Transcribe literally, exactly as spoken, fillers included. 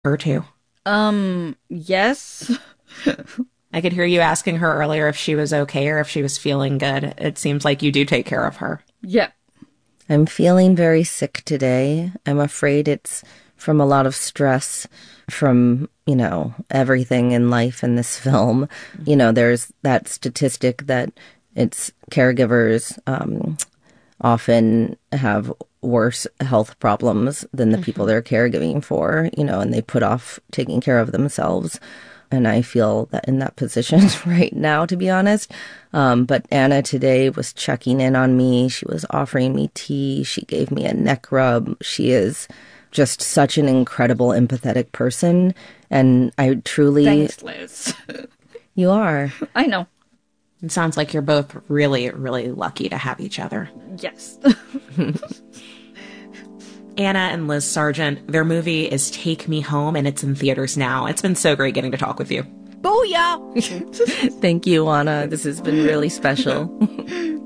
her too? Um, yes. I could hear you asking her earlier if she was okay or if she was feeling good. It seems like you do take care of her. Yeah. I'm feeling very sick today. I'm afraid it's from a lot of stress from, you know, everything in life in this film. You know, there's that statistic that it's caregivers um, often have worse health problems than the people they're caregiving for, you know, and they put off taking care of themselves. And I feel that in that position right now, to be honest. Um, but Anna today was checking in on me. She was offering me tea. She gave me a neck rub. She is just such an incredible, empathetic person. And I truly... Thanks, Liz. You are. I know. It sounds like you're both really, really lucky to have each other. Yes. Anna and Liz Sargent, their movie is Take Me Home, and it's in theaters now. It's been so great getting to talk with you. Booyah! Thank you, Anna. This has been really special.